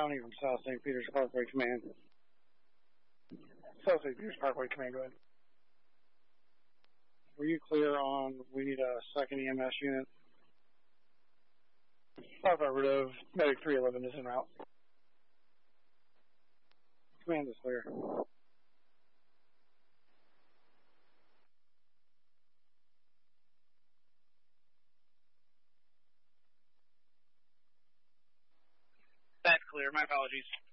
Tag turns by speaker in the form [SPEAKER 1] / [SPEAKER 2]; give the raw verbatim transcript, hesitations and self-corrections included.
[SPEAKER 1] County from South Saint Peters Parkway Command. South Saint Peters Parkway Command, go ahead. Were you clear on we need a second E M S unit? Affirmative. Medic three eleven is en route. Command is clear.
[SPEAKER 2] That's clear. My apologies.